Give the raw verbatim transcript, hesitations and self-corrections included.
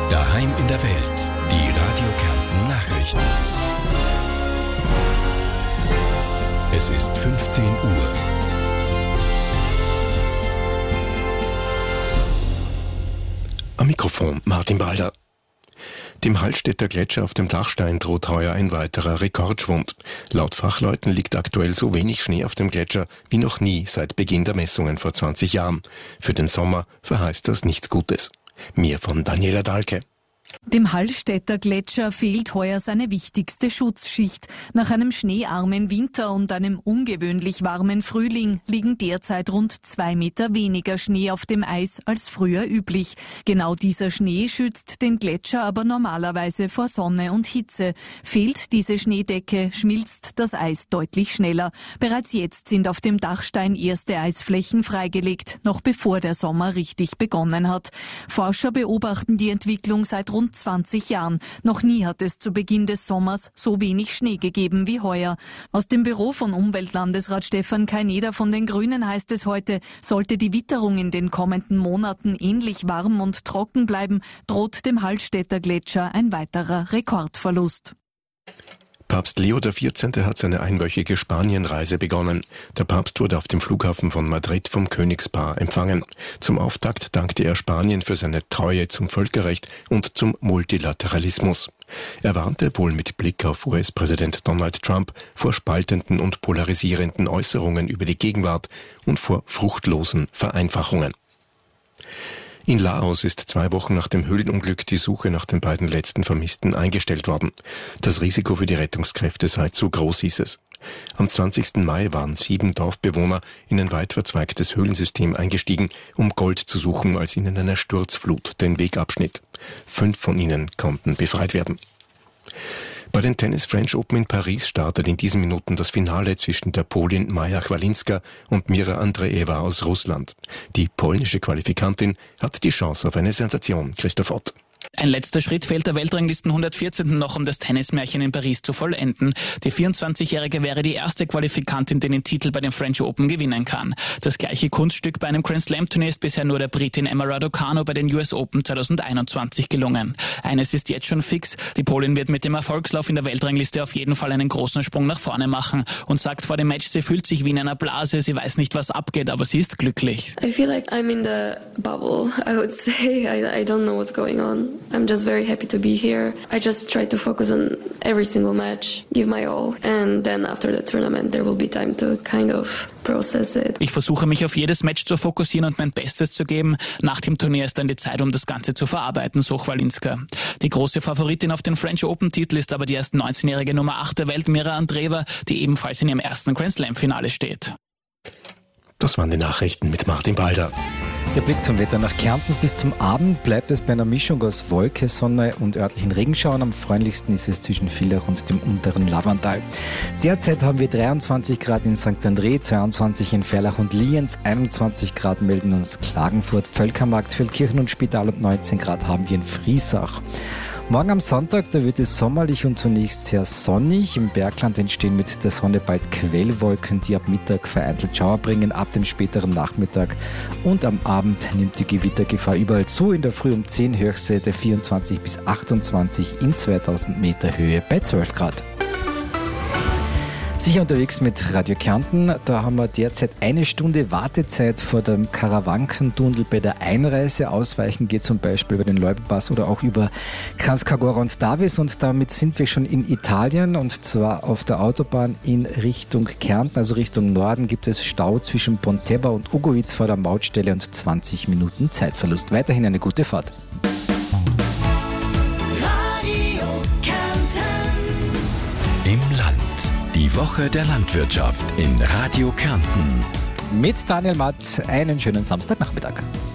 Daheim in der Welt. Die Radio Kärnten Nachrichten. Es ist fünfzehn Uhr. Am Mikrofon Martin Balder. Dem Hallstätter Gletscher auf dem Dachstein droht heuer ein weiterer Rekordschwund. Laut Fachleuten liegt aktuell so wenig Schnee auf dem Gletscher wie noch nie seit Beginn der Messungen vor zwanzig Jahren. Für den Sommer verheißt das nichts Gutes. Mehr von Daniela Dahlke. Dem Hallstätter Gletscher fehlt heuer seine wichtigste Schutzschicht. Nach einem schneearmen Winter und einem ungewöhnlich warmen Frühling liegen derzeit rund zwei Meter weniger Schnee auf dem Eis als früher üblich. Genau dieser Schnee schützt den Gletscher aber normalerweise vor Sonne und Hitze. Fehlt diese Schneedecke, schmilzt das Eis deutlich schneller. Bereits jetzt sind auf dem Dachstein erste Eisflächen freigelegt, noch bevor der Sommer richtig begonnen hat. Forscher beobachten die Entwicklung seit rund zwanzig Jahren. Noch nie hat es zu Beginn des Sommers so wenig Schnee gegeben wie heuer. Aus dem Büro von Umweltlandesrat Stefan Kaineder von den Grünen heißt es heute, sollte die Witterung in den kommenden Monaten ähnlich warm und trocken bleiben, droht dem Hallstätter Gletscher ein weiterer Rekordverlust. Papst Leo der vierzehnte hat seine einwöchige Spanienreise begonnen. Der Papst wurde auf dem Flughafen von Madrid vom Königspaar empfangen. Zum Auftakt dankte er Spanien für seine Treue zum Völkerrecht und zum Multilateralismus. Er warnte wohl mit Blick auf U S-Präsident Donald Trump vor spaltenden und polarisierenden Äußerungen über die Gegenwart und vor fruchtlosen Vereinfachungen. In Laos ist zwei Wochen nach dem Höhlenunglück die Suche nach den beiden letzten Vermissten eingestellt worden. Das Risiko für die Rettungskräfte sei zu groß, hieß es. Am zwanzigsten Mai waren sieben Dorfbewohner in ein weit verzweigtes Höhlensystem eingestiegen, um Gold zu suchen, als ihnen eine Sturzflut den Weg abschnitt. Fünf von ihnen konnten befreit werden. Bei den Tennis French Open in Paris startet in diesen Minuten das Finale zwischen der Polin Maja Chwalinska und Mira Andreeva aus Russland. Die polnische Qualifikantin hat die Chance auf eine Sensation. Christoph Ott. Ein letzter Schritt fehlt der Weltranglisten hundertvierzehnten noch, um das Tennismärchen in Paris zu vollenden. Die vierundzwanzigjährige wäre die erste Qualifikantin, die den Titel bei den French Open gewinnen kann. Das gleiche Kunststück bei einem Grand Slam Turnier ist bisher nur der Britin Emma Raducanu bei den U S Open zweitausendeinundzwanzig gelungen. Eines ist jetzt schon fix, die Polin wird mit dem Erfolgslauf in der Weltrangliste auf jeden Fall einen großen Sprung nach vorne machen und sagt vor dem Match, sie fühlt sich wie in einer Blase, sie weiß nicht, was abgeht, aber sie ist glücklich. I feel like I'm in the bubble, I would say. I, I don't know what's going on. I'm just very happy to be here. I just try to focus on every single match, give my all, and then after the tournament there will be time to kind of process it. Ich versuche mich auf jedes Match zu fokussieren und mein Bestes zu geben. Nach dem Turnier ist dann die Zeit, um das Ganze zu verarbeiten, so Chwalinska. Die große Favoritin auf den French Open Titel ist aber die erst neunzehnjährige Nummer acht der Welt, Mira Andreeva, die ebenfalls in ihrem ersten Grand Slam Finale steht. Das waren die Nachrichten mit Martin Balder. Der Blick zum Wetter nach Kärnten. Bis zum Abend bleibt es bei einer Mischung aus Wolke, Sonne und örtlichen Regenschauern. Am freundlichsten ist es zwischen Villach und dem unteren Lavandal. Derzeit haben wir dreiundzwanzig Grad in Sankt André, zweiundzwanzig in Ferlach und Lienz, einundzwanzig Grad melden uns Klagenfurt, Völkermarkt, Feldkirchen und Spital und neunzehn Grad haben wir in Friesach. Morgen am Sonntag, da wird es sommerlich und zunächst sehr sonnig. Im Bergland entstehen mit der Sonne bald Quellwolken, die ab Mittag vereinzelt Schauer bringen. Ab dem späteren Nachmittag und am Abend nimmt die Gewittergefahr überall zu. In der Früh um zehn Höchstwerte vierundzwanzig bis achtundzwanzig in zweitausend Meter Höhe bei zwölf Grad. Sicher unterwegs mit Radio Kärnten. Da haben wir derzeit eine Stunde Wartezeit vor dem Karawankentunnel bei der Einreise. Ausweichen geht zum Beispiel über den Loipenpass oder auch über Kranjskagora und Davis. Und damit sind wir schon in Italien, und zwar auf der Autobahn in Richtung Kärnten, also Richtung Norden, gibt es Stau zwischen Pontebba und Ugowitz vor der Mautstelle und zwanzig Minuten Zeitverlust. Weiterhin eine gute Fahrt. Im Land. Die Woche der Landwirtschaft in Radio Kärnten. Mit Daniel Matt, einen schönen Samstagnachmittag.